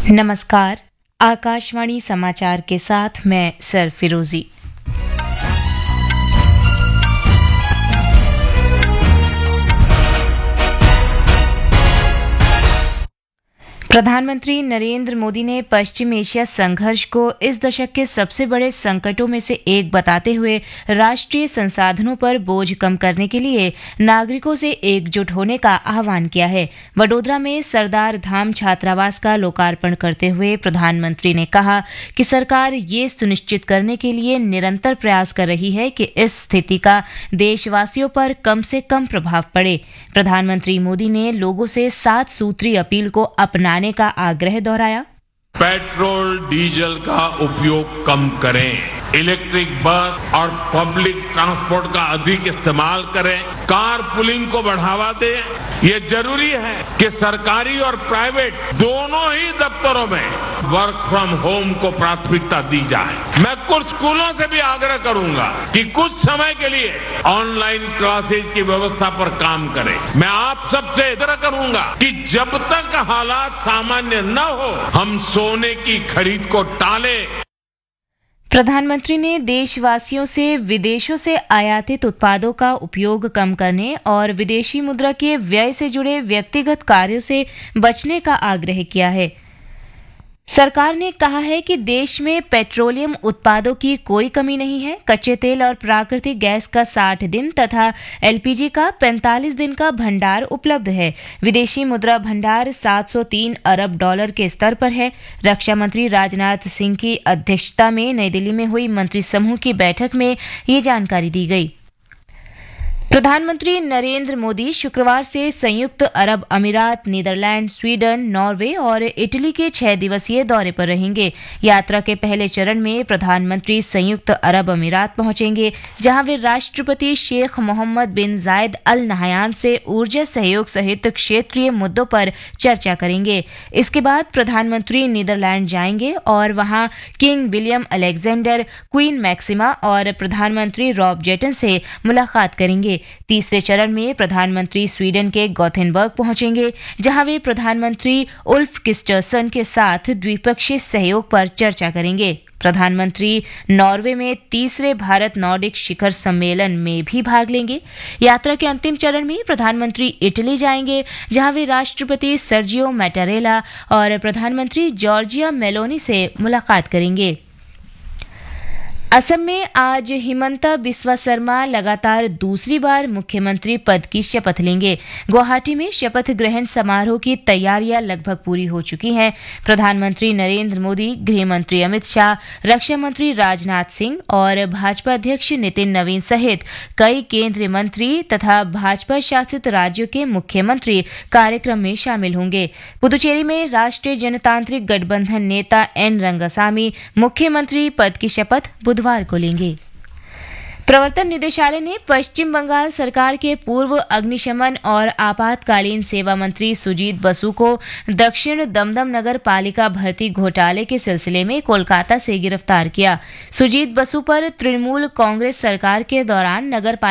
नमस्कार। आकाशवाणी समाचार के साथ मैं सर फिरोजी। प्रधानमंत्री नरेंद्र मोदी ने पश्चिम एशिया संघर्ष को इस दशक के सबसे बड़े संकटों में से एक बताते हुए राष्ट्रीय संसाधनों पर बोझ कम करने के लिए नागरिकों से एकजुट होने का आह्वान किया है। वडोदरा में सरदार धाम छात्रावास का लोकार्पण करते हुए प्रधानमंत्री ने कहा कि सरकार ये सुनिश्चित करने के लिए निरंतर प्रयास कर रही है कि इस स्थिति का देशवासियों पर कम से कम प्रभाव पड़े। प्रधानमंत्री मोदी ने लोगों से 7 सूत्री अपील को अपनाने का आग्रह दोहराया। पेट्रोल डीजल का उपयोग कम करें, इलेक्ट्रिक बस और पब्लिक ट्रांसपोर्ट का अधिक इस्तेमाल करें, कार पुलिंग को बढ़ावा दें। ये जरूरी है कि सरकारी और प्राइवेट दोनों ही दफ्तरों में वर्क फ्रॉम होम को प्राथमिकता दी जाए। मैं कुछ स्कूलों से भी आग्रह करूंगा कि कुछ समय के लिए ऑनलाइन क्लासेज की व्यवस्था पर काम करें। मैं आप सबसे आग्रह करूंगा कि जब तक हालात सामान्य न हो हम सोने की खरीद को टालें। प्रधानमंत्री ने देशवासियों से विदेशों से आयातित उत्पादों का उपयोग कम करने और विदेशी मुद्रा के व्यय से जुड़े व्यक्तिगत कार्यों से बचने का आग्रह किया है। सरकार ने कहा है कि देश में पेट्रोलियम उत्पादों की कोई कमी नहीं है। कच्चे तेल और प्राकृतिक गैस का 60 दिन तथा एलपीजी का 45 दिन का भंडार उपलब्ध है। विदेशी मुद्रा भंडार $703 अरब के स्तर पर है। रक्षा मंत्री राजनाथ सिंह की अध्यक्षता में नई दिल्ली में हुई मंत्री समूह की बैठक में ये जानकारी दी गई। प्रधानमंत्री नरेंद्र मोदी शुक्रवार से संयुक्त अरब अमीरात, नीदरलैंड, स्वीडन, नॉर्वे और इटली के 6 दिवसीय दौरे पर रहेंगे। यात्रा के पहले चरण में प्रधानमंत्री संयुक्त अरब अमीरात पहुंचेंगे, जहां वे राष्ट्रपति शेख मोहम्मद बिन जायद अल नहयान से ऊर्जा सहयोग सहित क्षेत्रीय मुद्दों पर चर्चा करेंगे। इसके बाद प्रधानमंत्री नीदरलैंड जाएंगे और वहां king William Alexander, queen maxima और प्रधानमंत्री रॉब जेटन से मुलाकात करेंगे। तीसरे चरण में प्रधानमंत्री स्वीडन के गोथेनबर्ग पहुंचेंगे, जहां वे प्रधानमंत्री उल्फ क्रिस्टरसन के साथ द्विपक्षीय सहयोग पर चर्चा करेंगे। प्रधानमंत्री नॉर्वे में तीसरे भारत नॉर्डिक शिखर सम्मेलन में भी भाग लेंगे। यात्रा के अंतिम चरण में प्रधानमंत्री इटली जाएंगे, जहां वे राष्ट्रपति सर्जियो मैटारेला और प्रधानमंत्री जॉर्जिया मेलोनी से मुलाकात करेंगे। असम में आज हिमंता बिस्वा शर्मा लगातार दूसरी बार मुख्यमंत्री पद की शपथ लेंगे। गुवाहाटी में शपथ ग्रहण समारोह की तैयारियां लगभग पूरी हो चुकी हैं। प्रधानमंत्री नरेंद्र मोदी, गृह मंत्री अमित शाह, रक्षा मंत्री राजनाथ सिंह और भाजपा अध्यक्ष नितिन नवीन सहित कई केंद्रीय मंत्री तथा भाजपा शासित राज्यों के मुख्यमंत्री कार्यक्रम में शामिल होंगे। पुदुचेरी में राष्ट्रीय जनतांत्रिक गठबंधन नेता एन रंगासामी मुख्यमंत्री पद की शपथ बुधवार को लेंगे। प्रवर्तन निदेशालय ने पश्चिम बंगाल सरकार के पूर्व अग्निशमन और आपातकालीन सेवा मंत्री सुजीत बसु को दक्षिण दमदम नगर पालिका भर्ती घोटाले के सिलसिले में कोलकाता से गिरफ्तार किया। सुजीत बसु पर तृणमूल कांग्रेस सरकार के दौरान नगर